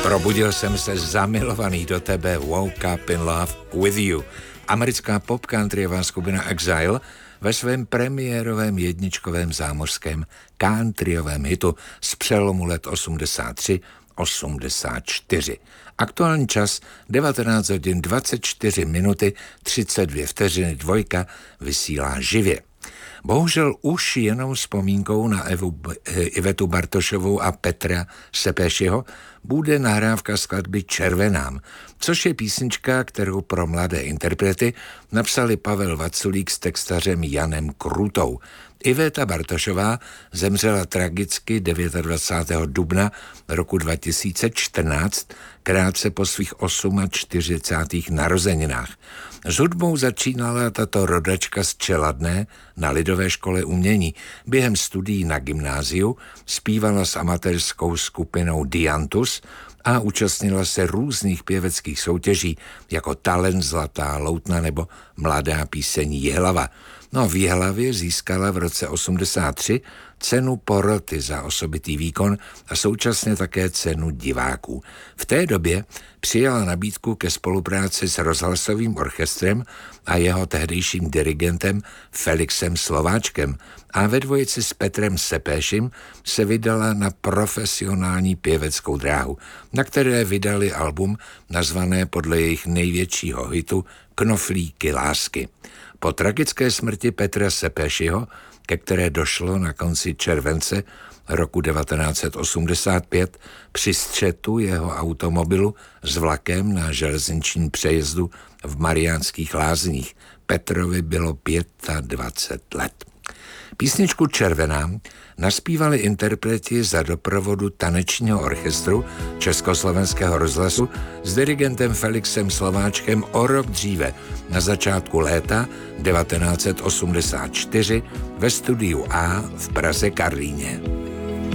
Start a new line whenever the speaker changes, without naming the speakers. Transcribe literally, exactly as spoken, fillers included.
Probudil jsem se zamilovaný do tebe, woke up in love with you. Americká pop countryová skupina Exile ve svém premiérovém jedničkovém zámořském countryovém hitu z přelomu let osmdesát tři osmdesát čtyři. Aktuální čas devatenáct hodin dvacet čtyři minuty třicet dvě vteřiny, Dvojka vysílá živě. Bohužel už jenom vzpomínkou na Evu, Ivetu Bartošovou a Petra Sepešího bude nahrávka skladby Červenám, což je písnička, kterou pro mladé interprety napsali Pavel Vaculík s textařem Janem Krutou. Iveta Bartošová zemřela tragicky dvacátého devátého dubna roku dva tisíce čtrnáct, krátce po svých čtyřicátých osmých narozeninách. S hudbou začínala tato rodačka z Čeladné na Lidové škole umění. Během studií na gymnáziu zpívala s amatérskou skupinou Diantus a účastnila se různých pěveckých soutěží jako Talent Zlatá loutna nebo Mladá píseň Jihlava. No v Jihlavě získala v roce osmdesát tři cenu poroty za osobitý výkon a současně také cenu diváků. V té době přijala nabídku ke spolupráci s rozhlasovým orchestrem a jeho tehdejším dirigentem Felixem Slováčkem a ve dvojici s Petrem Sepeším se vydala na profesionální pěveckou dráhu, na které vydali album nazvané podle jejich největšího hitu Knoflíky lásky. Po tragické smrti Petra Sepešího, ke které došlo na konci července roku devatenáct set osmdesát pět při střetu jeho automobilu s vlakem na železničním přejezdu v Mariánských Lázních, Petrovi bylo dvacet pět let. Písničku Červenám naspívali interpreti za doprovodu tanečního orchestru Československého rozhlasu s dirigentem Felixem Slováčkem o rok dříve, na začátku léta devatenáct set osmdesát čtyři ve studiu A v Praze Karlíně.